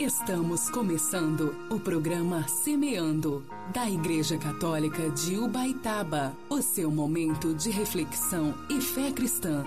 Estamos começando o programa Semeando, da Igreja Católica de Ubaitaba, o seu momento de reflexão e fé cristã.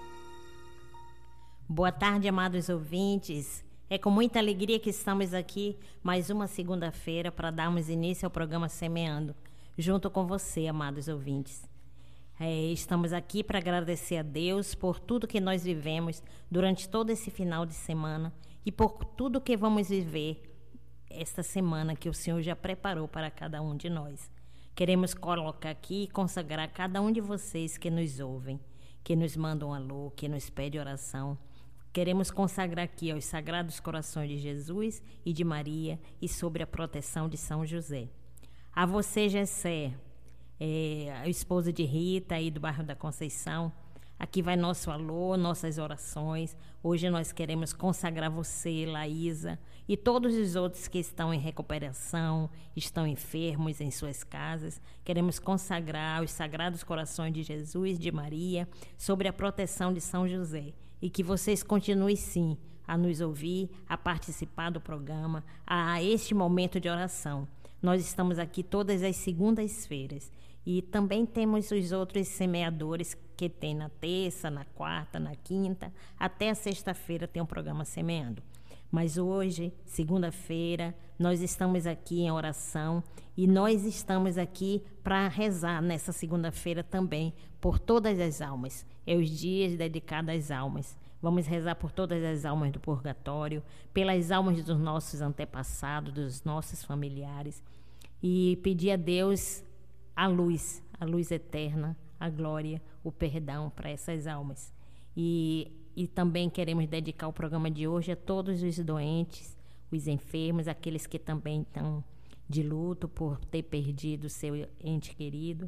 Boa tarde, amados ouvintes. É com muita alegria que estamos aqui mais uma segunda-feira para darmos início ao programa Semeando, junto com você, amados ouvintes. Estamos aqui para agradecer a Deus por tudo que nós vivemos durante todo esse final de semana e por tudo que vamos viver esta semana que o Senhor já preparou para cada um de nós. Queremos colocar aqui e consagrar cada um de vocês que nos ouvem, que nos mandam um alô, que nos pede oração. Queremos consagrar aqui aos Sagrados Corações de Jesus e de Maria e sobre a proteção de São José. A você, Gessé, a esposa de Rita aí do bairro da Conceição, aqui vai nosso alô, nossas orações. Hoje nós queremos consagrar você, Laísa, e todos os outros que estão em recuperação, estão enfermos em suas casas. Queremos consagrar os Sagrados Corações de Jesus e de Maria sobre a proteção de São José. E que vocês continuem sim a nos ouvir, a participar do programa, a este momento de oração. Nós estamos aqui todas as segundas-feiras e também temos os outros semeadores que tem na terça, na quarta, na quinta, até a sexta-feira tem um programa Semeando. Mas hoje, segunda-feira, nós estamos aqui em oração e nós estamos aqui para rezar nessa segunda-feira também por todas as almas. É os dias dedicados às almas. Vamos rezar por todas as almas do purgatório, pelas almas dos nossos antepassados, dos nossos familiares e pedir a Deus a luz eterna, a glória, o perdão para essas almas. E também queremos dedicar o programa de hoje a todos os doentes, os enfermos, aqueles que também estão de luto por ter perdido seu ente querido.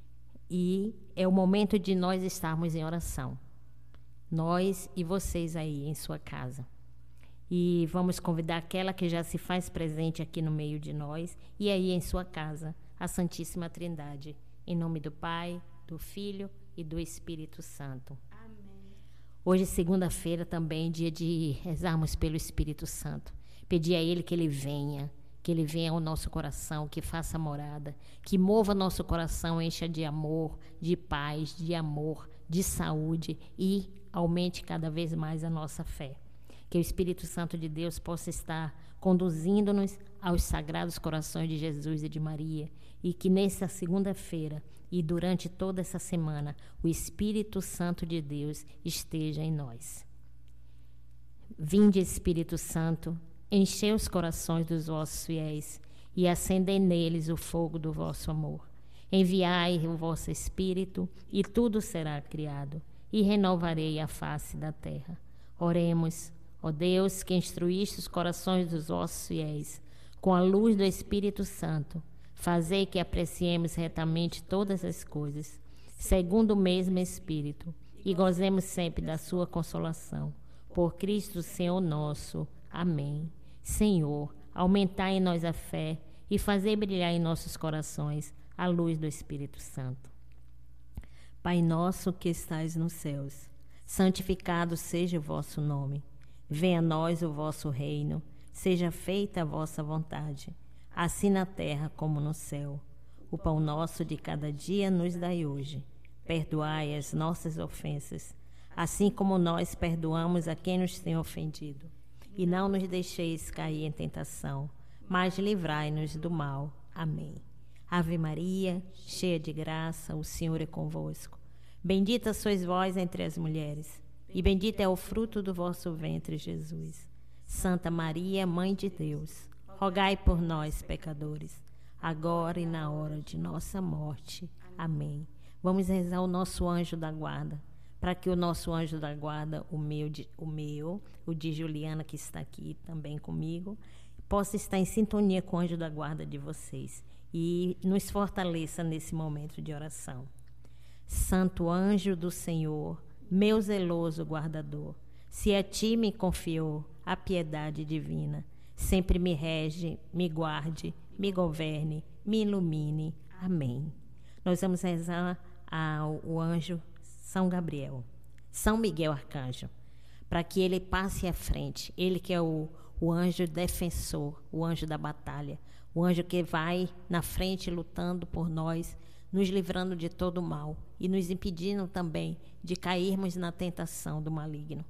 E é o momento de nós estarmos em oração, nós e vocês aí em sua casa. E vamos convidar aquela que já se faz presente aqui no meio de nós e aí em sua casa, a Santíssima Trindade, em nome do Pai, do Filho e do Espírito Santo. Amém. Hoje, segunda-feira, também dia de rezarmos pelo Espírito Santo. Pedir a Ele que Ele venha ao nosso coração, que faça morada, que mova nosso coração, encha de amor, de paz, de amor, de saúde e aumente cada vez mais a nossa fé. Que o Espírito Santo de Deus possa estar conduzindo-nos aos Sagrados Corações de Jesus e de Maria e que nessa segunda-feira e durante toda essa semana o Espírito Santo de Deus esteja em nós. Vinde, Espírito Santo, enchei os corações dos vossos fiéis e acendei neles o fogo do vosso amor. Enviai o vosso Espírito e tudo será criado e renovarei a face da terra. Oremos. Ó Deus, que instruíste os corações dos vossos fiéis, com a luz do Espírito Santo, fazei que apreciemos retamente todas as coisas, segundo o mesmo Espírito, e gozemos sempre da sua consolação. Por Cristo Senhor nosso. Amém. Senhor, aumentai em nós a fé e fazei brilhar em nossos corações a luz do Espírito Santo. Pai nosso que estais nos céus, santificado seja o vosso nome. Venha a nós o vosso reino, seja feita a vossa vontade, assim na terra como no céu. O pão nosso de cada dia nos dai hoje. Perdoai as nossas ofensas, assim como nós perdoamos a quem nos tem ofendido. E não nos deixeis cair em tentação, mas livrai-nos do mal. Amém. Ave Maria, cheia de graça, o Senhor é convosco. Bendita sois vós entre as mulheres, e bendito é o fruto do vosso ventre, Jesus. Santa Maria, Mãe de Deus, rogai por nós, pecadores, agora e na hora de nossa morte. Amém. Vamos rezar o nosso anjo da guarda, para que o nosso anjo da guarda, o de Juliana, que está aqui também comigo, possa estar em sintonia com o anjo da guarda de vocês e nos fortaleça nesse momento de oração. Santo anjo do Senhor, meu zeloso guardador, se a ti me confiou a piedade divina, sempre me rege, me guarde, me governe, me ilumine. Amém. Nós vamos rezar ao anjo São Gabriel, São Miguel Arcanjo, para que ele passe à frente, ele que é o o anjo defensor, o anjo da batalha, o anjo que vai na frente lutando por nós, nos livrando de todo o mal e nos impedindo também de cairmos na tentação do maligno.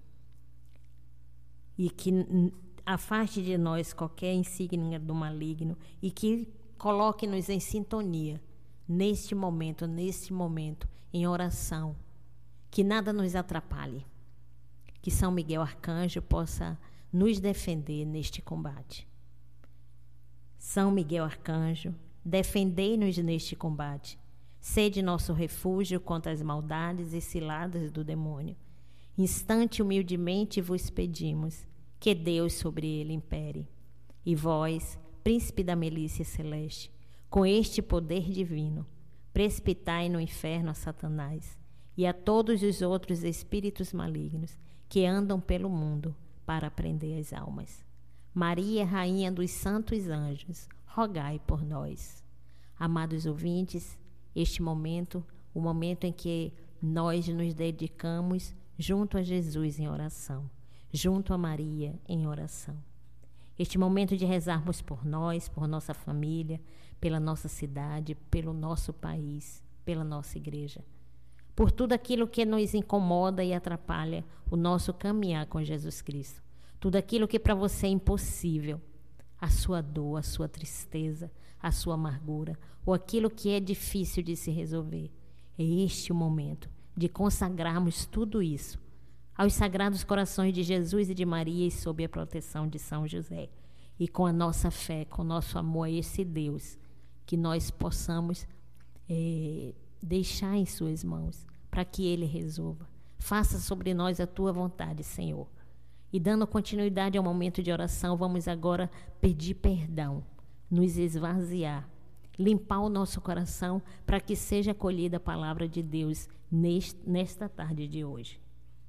E que afaste de nós qualquer insígnia do maligno e que coloque-nos em sintonia neste momento, em oração, que nada nos atrapalhe, que São Miguel Arcanjo possa nos defender neste combate. São Miguel Arcanjo, defendei-nos neste combate, sede nosso refúgio contra as maldades e ciladas do demônio. Instante humildemente vos pedimos, que Deus sobre ele impere. E vós, príncipe da milícia celeste, com este poder divino, precipitai no inferno a Satanás e a todos os outros espíritos malignos que andam pelo mundo para prender as almas. Maria, Rainha dos Santos Anjos, rogai por nós. Amados ouvintes, este momento, o momento em que nós nos dedicamos junto a Jesus em oração, junto a Maria em oração. Este momento de rezarmos por nós, por nossa família, pela nossa cidade, pelo nosso país, pela nossa igreja, por tudo aquilo que nos incomoda e atrapalha o nosso caminhar com Jesus Cristo. Tudo aquilo que para você é impossível, a sua dor, a sua tristeza, a sua amargura, ou aquilo que é difícil de se resolver. É este o momento de consagrarmos tudo isso aos sagrados corações de Jesus e de Maria e sob a proteção de São José. E com a nossa fé, com o nosso amor a esse Deus, que nós possamos deixar em suas mãos, para que Ele resolva. Faça sobre nós a Tua vontade, Senhor. E dando continuidade ao momento de oração, vamos agora pedir perdão, nos esvaziar, limpar o nosso coração para que seja acolhida a palavra de Deus nesta tarde de hoje.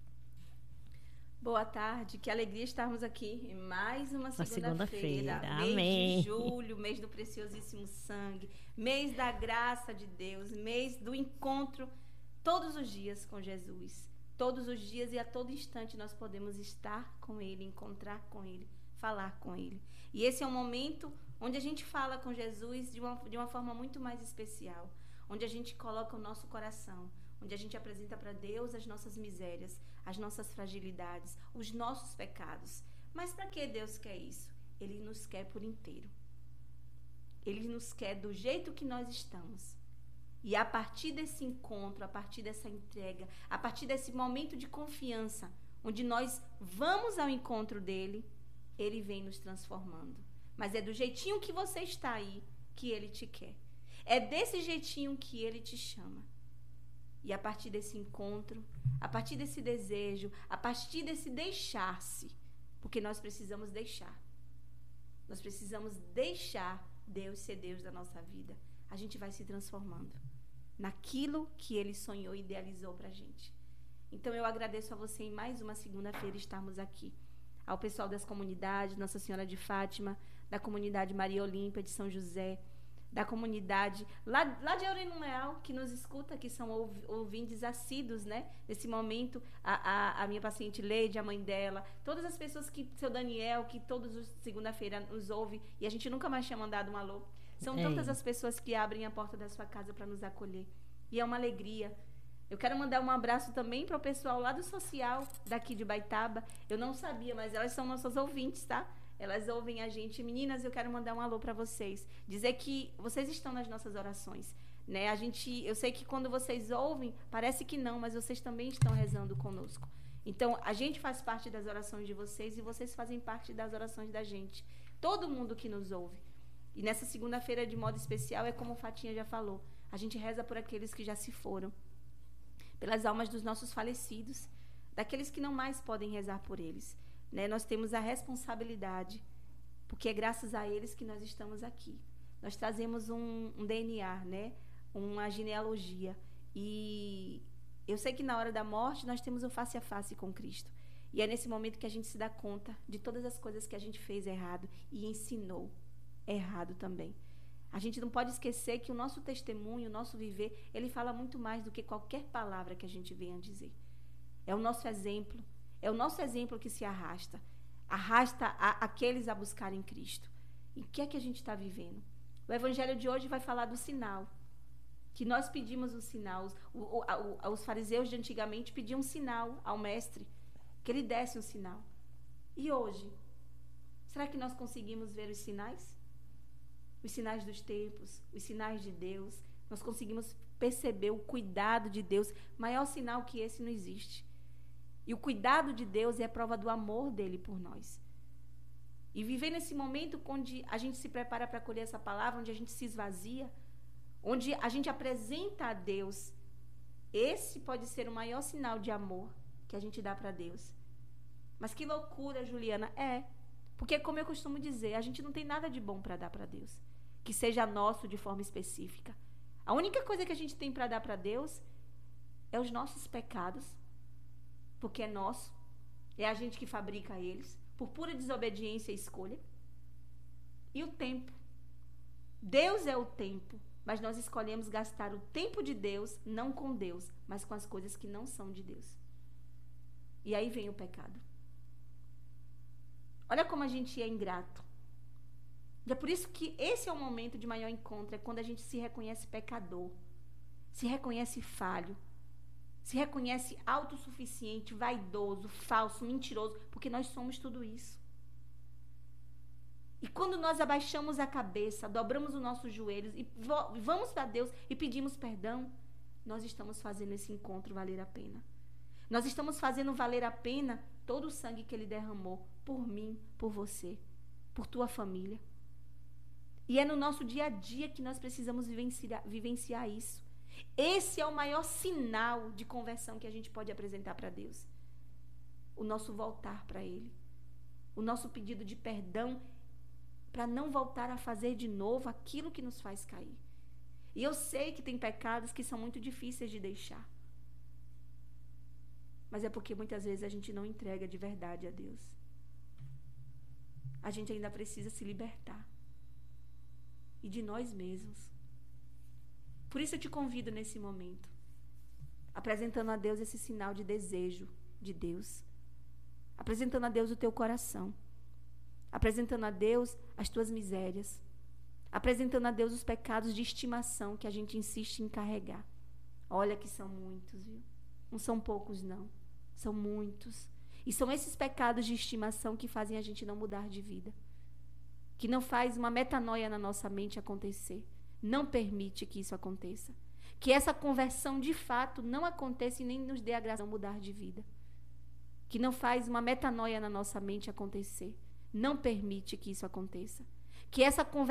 Boa tarde, que alegria estarmos aqui em mais uma segunda-feira. Amém. Mês de julho, mês do preciosíssimo sangue, mês da graça de Deus, mês do encontro todos os dias com Jesus. Todos os dias e a todo instante nós podemos estar com Ele, encontrar com Ele, falar com Ele. E esse é um momento onde a gente fala com Jesus de uma forma muito mais especial, onde a gente coloca o nosso coração, onde a gente apresenta para Deus as nossas misérias, as nossas fragilidades, os nossos pecados. Mas para que Deus quer isso? Ele nos quer por inteiro. Ele nos quer do jeito que nós estamos. E a partir desse encontro, a partir dessa entrega, a partir desse momento de confiança, onde nós vamos ao encontro dele, ele vem nos transformando. Mas é do jeitinho que você está aí que ele te quer. É desse jeitinho que ele te chama. E a partir desse encontro, a partir desse desejo, a partir desse deixar-se, porque nós precisamos deixar. Nós precisamos deixar Deus ser Deus da nossa vida. A gente vai se transformando naquilo que Ele sonhou e idealizou para a gente. Então eu agradeço a você em mais uma segunda-feira estarmos aqui. Ao pessoal das comunidades, Nossa Senhora de Fátima, da comunidade Maria Olímpia de São José, da comunidade lá de Aurélio Leal, que nos escuta, que são ouvintes assíduos, né? Nesse momento, a minha paciente Leide, a mãe dela, todas as pessoas que, seu Daniel, que todos os segunda-feira nos ouve, e a gente nunca mais tinha mandado um alô. São tantas as pessoas que abrem a porta da sua casa para nos acolher. E é uma alegria. Eu quero mandar um abraço também para o pessoal lá do social, daqui de Baitaba. Eu não sabia, mas elas são nossas ouvintes, tá? Elas ouvem a gente. Meninas, eu quero mandar um alô para vocês. Dizer que vocês estão nas nossas orações, né? Eu sei que quando vocês ouvem, parece que não, mas vocês também estão rezando conosco. Então, a gente faz parte das orações de vocês e vocês fazem parte das orações da gente. Todo mundo que nos ouve. E nessa segunda-feira, de modo especial, é como Fatinha já falou. A gente reza por aqueles que já se foram. Pelas almas dos nossos falecidos. Daqueles que não mais podem rezar por eles. Né? Nós temos a responsabilidade, porque é graças a eles que nós estamos aqui. Nós trazemos um DNA, né? Uma genealogia. E eu sei que na hora da morte nós temos o face a face com Cristo. E é nesse momento que a gente se dá conta de todas as coisas que a gente fez errado e ensinou errado também. A gente não pode esquecer que o nosso testemunho, o nosso viver, ele fala muito mais do que qualquer palavra que a gente venha dizer. É o nosso exemplo. É o nosso exemplo que se arrasta. arrasta aqueles a buscarem Cristo. E o que é que a gente está vivendo? O evangelho de hoje vai falar do sinal. Que nós pedimos um sinal. Os fariseus de antigamente pediam um sinal ao mestre, que ele desse um sinal. E hoje? Será que nós conseguimos ver os sinais? Os sinais dos tempos, os sinais de Deus. Nós conseguimos perceber o cuidado de Deus. Maior sinal que esse não existe. E o cuidado de Deus é a prova do amor dele por nós. E viver nesse momento onde a gente se prepara para acolher essa palavra, onde a gente se esvazia, onde a gente apresenta a Deus, esse pode ser o maior sinal de amor que a gente dá para Deus. Mas que loucura, Juliana, porque como eu costumo dizer, a gente não tem nada de bom para dar para Deus, que seja nosso de forma específica. A única coisa que a gente tem para dar para Deus é os nossos pecados, porque é nosso, é a gente que fabrica eles, por pura desobediência e escolha. E o tempo. Deus é o tempo, mas nós escolhemos gastar o tempo de Deus, não com Deus, mas com as coisas que não são de Deus. E aí vem o pecado. Olha como a gente é ingrato. E é por isso que esse é o momento de maior encontro, é quando a gente se reconhece pecador, se reconhece falho, se reconhece autossuficiente, vaidoso, falso, mentiroso, porque nós somos tudo isso. E quando nós abaixamos a cabeça, dobramos os nossos joelhos e vamos para Deus e pedimos perdão, nós estamos fazendo esse encontro valer a pena. Nós estamos fazendo valer a pena todo o sangue que Ele derramou por mim, por você, por tua família. E é no nosso dia a dia que nós precisamos vivenciar isso. Esse é o maior sinal de conversão que a gente pode apresentar para Deus. O nosso voltar para Ele. O nosso pedido de perdão para não voltar a fazer de novo aquilo que nos faz cair. E eu sei que tem pecados que são muito difíceis de deixar. Mas é porque muitas vezes a gente não entrega de verdade a Deus. A gente ainda precisa se libertar. E de nós mesmos. Por isso eu te convido nesse momento, apresentando a Deus esse sinal de desejo de Deus, apresentando a Deus o teu coração, apresentando a Deus as tuas misérias, apresentando a Deus os pecados de estimação que a gente insiste em carregar. Olha que são muitos, viu? Não são poucos, não. São muitos. E são esses pecados de estimação que fazem a gente não mudar de vida, que não faz uma metanoia na nossa mente acontecer. Não permite que isso aconteça. Que essa conversão, de fato, não aconteça e nem nos dê a graça de mudar de vida. Que não faz uma metanoia na nossa mente acontecer. Não permite que isso aconteça. Que essa conversão